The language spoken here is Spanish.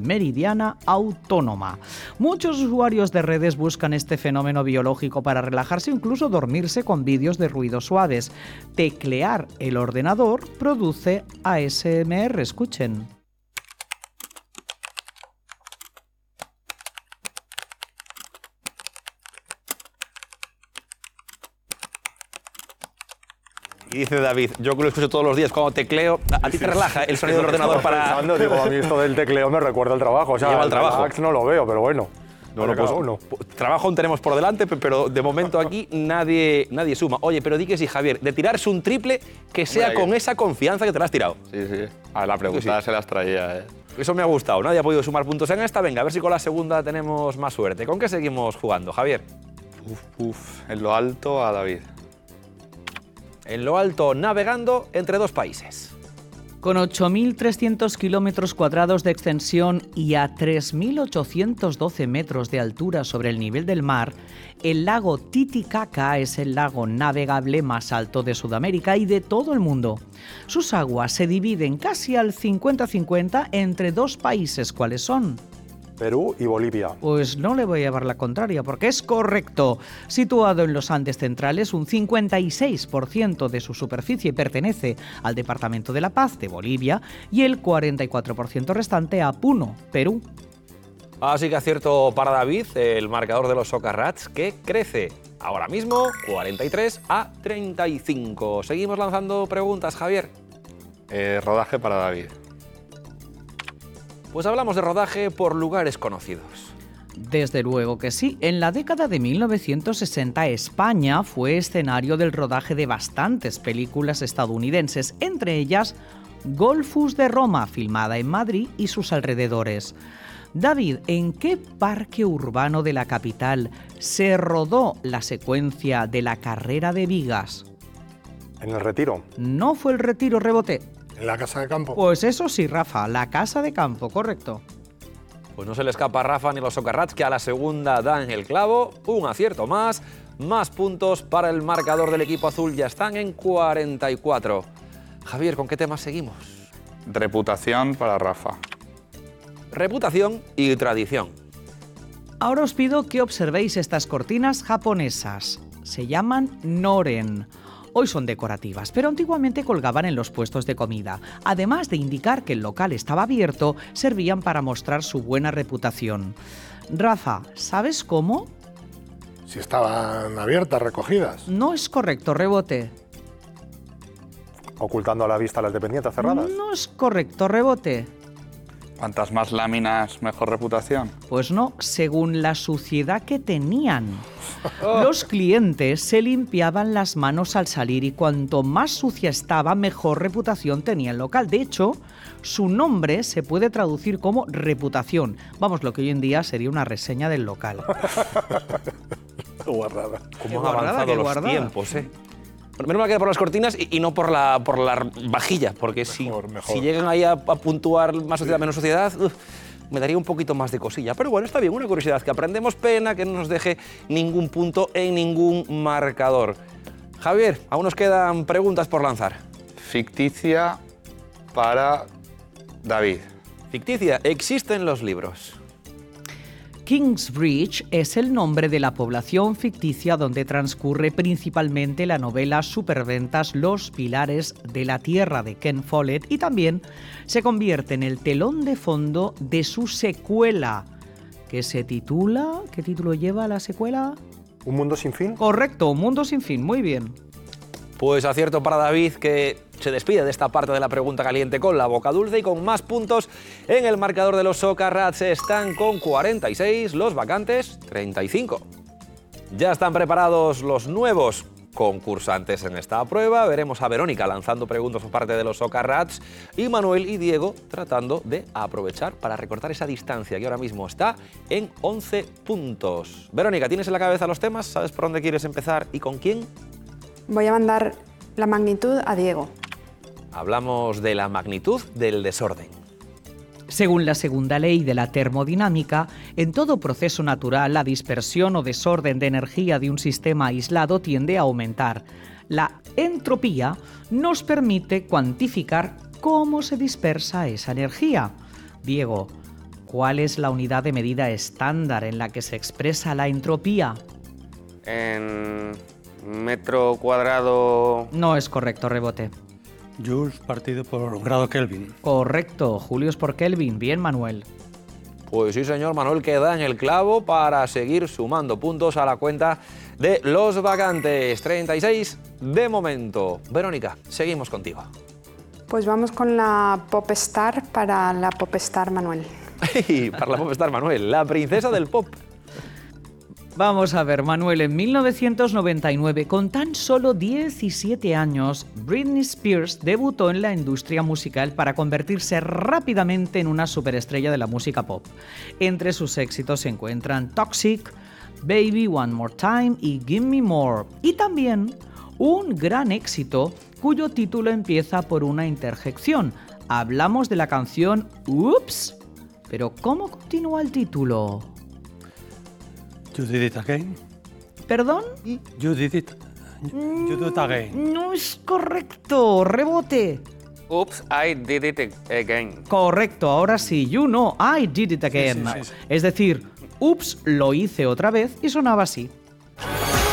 meridiana autónoma. Muchos usuarios de redes buscan este fenómeno biológico para relajarse o incluso dormirse con vídeos de ruidos suaves. Teclear el ordenador produce ASMR. Escuchen. Y dice David, yo que lo escucho todos los días cuando tecleo, ¿a ti te relaja el sonido del ordenador para...? Digo, a mí esto del tecleo me recuerda al trabajo. O sea, lleva al trabajo. Relax no lo veo, pero bueno. Trabajo aún tenemos por delante, pero de momento aquí nadie suma. Oye, pero di que sí, Javier, de tirarse un triple, que sea con esa confianza que te la has tirado. Sí. A la pregunta se las traía, Eso me ha gustado. Nadie ha podido sumar puntos en esta. Venga, a ver si con la segunda tenemos más suerte. ¿Con qué seguimos jugando, Javier? En lo alto a David. En lo alto, navegando entre dos países. Con 8.300 kilómetros cuadrados de extensión y a 3.812 metros de altura sobre el nivel del mar, el lago Titicaca es el lago navegable más alto de Sudamérica y de todo el mundo. Sus aguas se dividen casi al 50-50 entre dos países. ¿Cuáles son? Perú y Bolivia. Pues no le voy a llevar la contraria, porque es correcto. Situado en los Andes centrales, un 56% de su superficie pertenece al Departamento de La Paz, de Bolivia, y el 44% restante a Puno, Perú. Así que acierto para David, el marcador de los Soccer Rats, que crece ahora mismo 43-35. Seguimos lanzando preguntas, Javier. Rodaje para David. Pues hablamos de rodaje por lugares conocidos. Desde luego que sí. En la década de 1960, España fue escenario del rodaje de bastantes películas estadounidenses, entre ellas Golfus de Roma, filmada en Madrid y sus alrededores. David, ¿en qué parque urbano de la capital se rodó la secuencia de la carrera de Vigas? En el Retiro. No fue el Retiro, rebote. ¿En la Casa de Campo? Pues eso sí, Rafa, la Casa de Campo, correcto. Pues no se le escapa a Rafa ni los Soccer Rats, que a la segunda dan el clavo. Un acierto más puntos para el marcador del equipo azul, ya están en 44. Javier, ¿con qué temas seguimos? Reputación para Rafa. Reputación y tradición. Ahora os pido que observéis estas cortinas japonesas. Se llaman noren. Hoy son decorativas, pero antiguamente colgaban en los puestos de comida. Además de indicar que el local estaba abierto, servían para mostrar su buena reputación. Rafa, ¿sabes cómo? Si estaban abiertas, recogidas. No es correcto, rebote. Ocultando a la vista las dependientes cerradas. No es correcto, rebote. Cuantas más láminas, mejor reputación. Pues no, según la suciedad que tenían. Los clientes se limpiaban las manos al salir y cuanto más sucia estaba, mejor reputación tenía el local. De hecho, su nombre se puede traducir como reputación. Vamos, lo que hoy en día sería una reseña del local. Guardada. ¿Cómo han avanzado los tiempos, Menos mal que por las cortinas y no por la vajilla, porque mejor. Si llegan ahí a puntuar más sociedad, menos sociedad, me daría un poquito más de cosilla. Pero bueno, está bien, una curiosidad que aprendemos, pena que no nos deje ningún punto en ningún marcador. Javier, aún nos quedan preguntas por lanzar. Ficticia para David. Ficticia, existen los libros. Kingsbridge es el nombre de la población ficticia donde transcurre principalmente la novela superventas Los Pilares de la Tierra de Ken Follett y también se convierte en el telón de fondo de su secuela, que se titula... ¿Qué título lleva la secuela? ¿Un mundo sin fin? Correcto, Un mundo sin fin, muy bien. Pues acierto para David, que se despide de esta parte de la pregunta caliente con la boca dulce y con más puntos en el marcador de los Soccer Rats. Están con 46, los vacantes 35. Ya están preparados los nuevos concursantes en esta prueba. Veremos a Verónica lanzando preguntas por parte de los Soccer Rats y Manuel y Diego tratando de aprovechar para recortar esa distancia que ahora mismo está en 11 puntos. Verónica, ¿tienes en la cabeza los temas? ¿Sabes por dónde quieres empezar y con quién? Voy a mandar la magnitud a Diego. Hablamos de la magnitud del desorden. Según la segunda ley de la termodinámica, en todo proceso natural la dispersión o desorden de energía de un sistema aislado tiende a aumentar. La entropía nos permite cuantificar cómo se dispersa esa energía. Diego, ¿Cuál es la unidad de medida estándar en la que se expresa la entropía? En metro cuadrado. No es correcto, rebote. Joules partido por grado Kelvin. Correcto, julios por Kelvin. Bien, Manuel. Pues sí, señor Manuel, queda en el clavo para seguir sumando puntos a la cuenta de los vacantes. 36 de momento. Verónica, seguimos contigo. Pues vamos con la Popstar para la Popstar Manuel. Para la popstar Manuel, la princesa del pop. Vamos a ver, Manuel, en 1999, con tan solo 17 años, Britney Spears debutó en la industria musical para convertirse rápidamente en una superestrella de la música pop. Entre sus éxitos se encuentran Toxic, Baby One More Time y Give Me More. Y también un gran éxito cuyo título empieza por una interjección. Hablamos de la canción Oops. Pero ¿cómo continúa el título? You did it again. ¿Perdón? You did it. You do it again. No es correcto. Rebote. Oops, I did it again. Correcto, ahora sí. You know, I did it again. Sí. Es decir, ups, lo hice otra vez y sonaba así.